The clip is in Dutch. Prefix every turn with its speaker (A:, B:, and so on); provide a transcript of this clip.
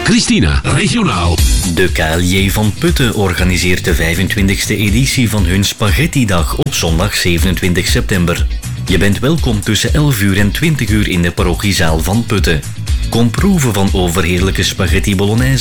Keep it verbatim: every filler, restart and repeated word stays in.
A: Christina, regionaal.
B: De K L J van Putten organiseert de vijfentwintigste editie van hun Spaghetti-dag op zondag zevenentwintig september. Je bent welkom tussen elf uur en twintig uur in de parochiezaal van Putten. Kom proeven van overheerlijke spaghetti bolognese